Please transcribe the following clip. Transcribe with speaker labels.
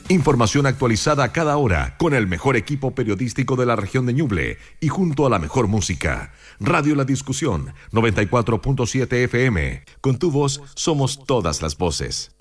Speaker 1: Información actualizada cada hora con el mejor equipo periodístico de la región de Ñuble y junto a la mejor música. Radio La Discusión, 94.7 FM. Con tu voz somos todas las voces.